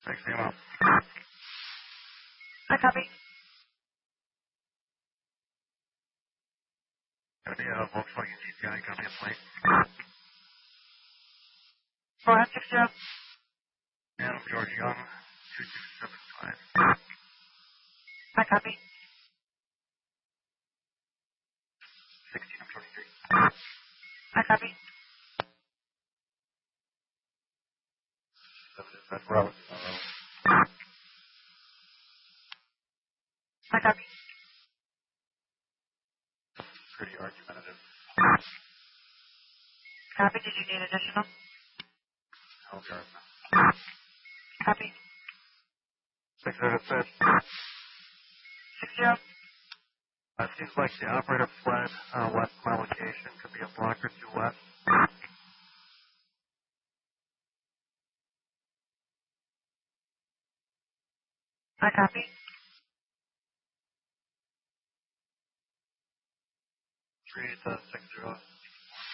Thanks, email. I copy. Gonna be a Volkswagen GTI, gonna be a plate. 460. And George Young, 2275. I copy. 1623. I copy. 7 Road. I copy. Pretty argumentative. Copy. Did you need additional? Hell, Garden. Copy. 606. 60. It seems like the operator fled west of my location. Could be a block or two west. I copy. 3860.